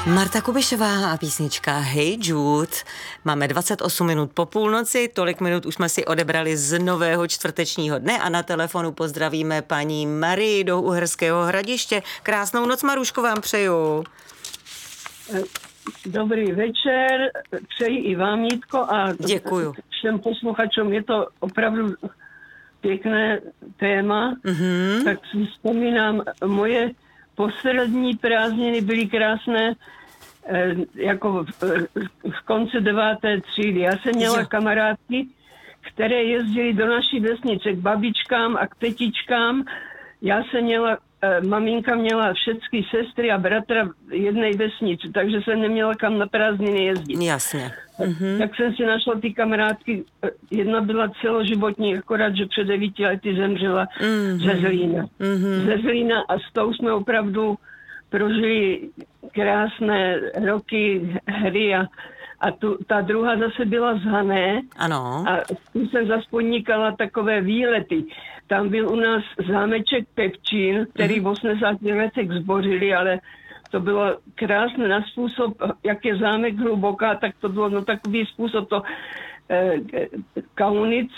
Marta Kubišová a písnička Hey Jude. Máme 28 minut po půlnoci, tolik minut už jsme si odebrali z nového čtvrtečního dne a na telefonu pozdravíme paní Marii do Uherského Hradiště. Krásnou noc, Maruško, vám přeju. Dobrý večer, přeji i vám, Jitko, a děkuju. Všem posluchačům je to opravdu pěkné téma. Tak si vzpomínám, moje poslední prázdniny byly krásné, jako v konci 9. třídy. Já jsem měla kamarádky, které jezdily do naší vesnice k babičkám a k tetičkám. Já jsem měla, maminka měla všechny sestry a bratra v jedné vesnici, takže jsem neměla kam na prázdniny jezdit. Jasně. Tak jsem si našla ty kamarádky. Jedna byla celoživotní, akorát, že před 9 lety zemřela ze Zlína. Ze Zlína a s tou jsme opravdu prožili krásné roky, hry a ta druhá zase byla z Hané. Ano. A tu jsem zase podnikala takové výlety. Tam byl u nás zámeček Pepčín, který v 80 letech zbořili, ale to bylo krásné na způsob, jak je zámek hluboká, tak to bylo no takový způsob, to Kaunic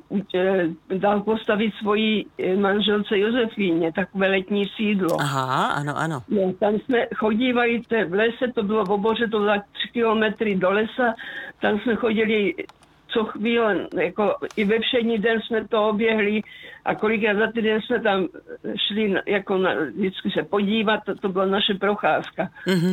dal postavit svoji manželce Josefíně, takové letní sídlo. Aha, ano, ano. No, tam jsme chodívali v lese, to bylo v oboře, to bylo 3 kilometry do lesa, tam jsme chodili co chvíle, jako i ve všední den jsme to oběhli a kolikrát za týden jsme tam šli jako vždycky se podívat, to byla naše procházka.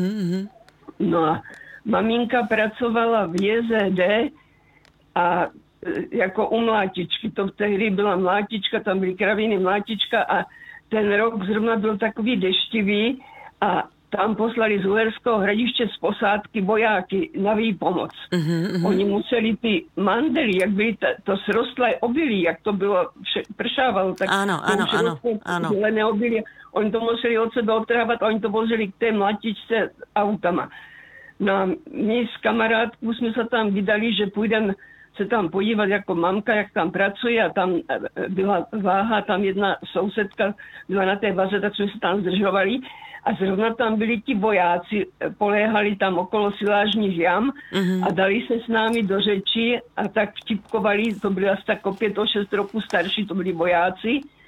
No a maminka pracovala v JZD a jako u mlátičky, to tehdy byla mlátička, tam byly kraviny mlátička a ten rok zrovna byl takový deštivý a tam poslali z Uherského Hradiště z posádky vojáky na výpomoc. Oni museli ty mandely, jak byly to srostlé obilí, jak to bylo, pršávalo, tak ano. zelené obilí, oni to museli od sebe otrávat a oni to vozili k té mlatičce autama. No a my s kamarádkou jsme se tam vydali, že půjdeme se tam podívat jako mamka, jak tam pracuje a tam byla váha, tam jedna sousedka byla na té vaze, tak jsme se tam zdržovali. A zrovna tam byli ti vojáci, poléhali tam okolo silážních jam a dali se s námi do řeči a tak vtipkovali, to byli asi tak o 5-6 roků starší, to byli vojáci.